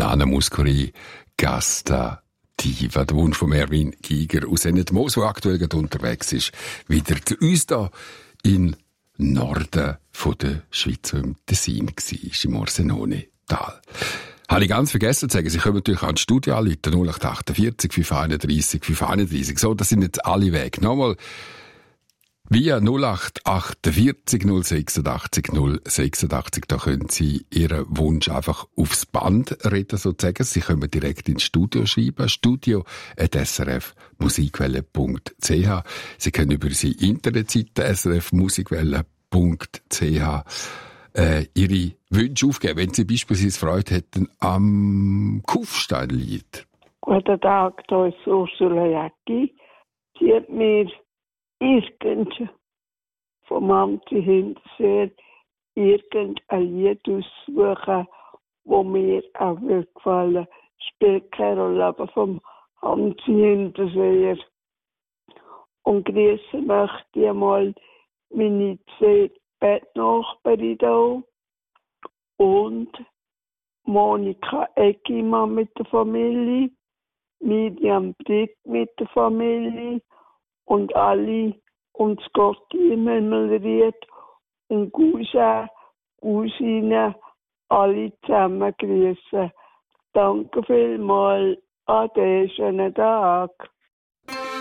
Nana Muscuri Gasta Diva, der Wunsch von Erwin Giger aus Enetmoos, der aktuell gerade unterwegs ist, wieder zu uns da in Norden von der Schweiz, im Tessin war, im Orsenone-Tal. Habe ich ganz vergessen zu sagen, Sie können natürlich an die Studio anrufen, 0848 531 531. So, das sind jetzt alle Wege. Nochmal, via 0848 086 086, da können Sie Ihren Wunsch einfach aufs Band reden, sozusagen. Sie können direkt ins Studio schreiben, studio@srfmusikwelle.ch. Sie können über unsere Internetseite srfmusikwelle.ch Ihre Wünsche aufgeben, wenn Sie beispielsweise Freude hätten am Kufsteinlied. Guten Tag, da ist Ursula Jäcki. Sie hat mir vom Amti Hintersee irgendein Lied aussuchen, das mir auch gefallen. Spielt keine Rolle, aber vom Amti Hinterseer. Und grüßen möchte ich einmal meine 2 Bettnachbarin hier und Monika Eggimann mit der Familie, Miriam Britt mit der Familie und alle und Scotty im Himmelried und Cousin, Cousine, alle zusammen grüßen. Danke vielmals. Ade, schönen Tag.